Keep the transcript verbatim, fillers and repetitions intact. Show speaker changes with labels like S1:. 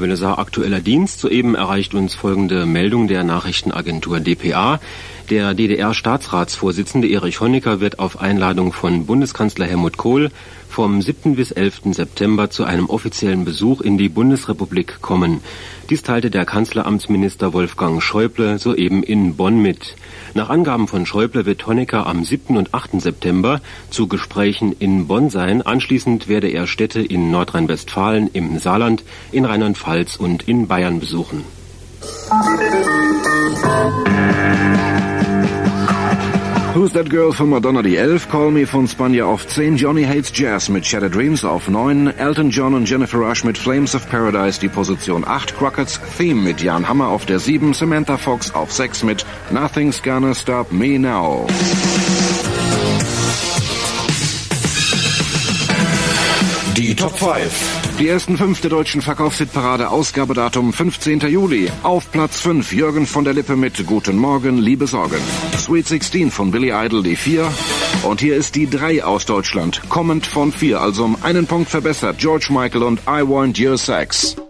S1: Welleser aktueller Dienst. Soeben erreicht uns folgende Meldung der Nachrichtenagentur D P A. Der D D R-Staatsratsvorsitzende Erich Honecker wird auf Einladung von Bundeskanzler Helmut Kohl vom siebten bis elften September zu einem offiziellen Besuch in die Bundesrepublik kommen. Dies teilte der Kanzleramtsminister Wolfgang Schäuble soeben in Bonn mit. Nach Angaben von Schäuble wird Honecker am siebten und achten September zu Gesprächen in Bonn sein. Anschließend werde er Städte in Nordrhein-Westfalen, im Saarland, in Rheinland-Pfalz und in Bayern besuchen.
S2: Who's That Girl von Madonna die elf, Call Me von Spanja auf zehn, Johnny Hates Jazz mit Shattered Dreams auf neun, Elton John und Jennifer Rush mit Flames of Paradise die Position acht, Crockett's Theme mit Jan Hammer auf der sieben, Samantha Fox auf sechs mit Nothing's Gonna Stop Me Now. Die Top fünf. Die ersten fünf der deutschen Verkaufshitparade, Ausgabedatum fünfzehnten Juli. Auf Platz fünf Jürgen von der Lippe mit Guten Morgen, liebe Sorgen. Sweet sechzehn von Billy Idol die vier. Und hier ist die drei aus Deutschland, kommend von vier, also um einen Punkt verbessert. George Michael und I Want Your Sex.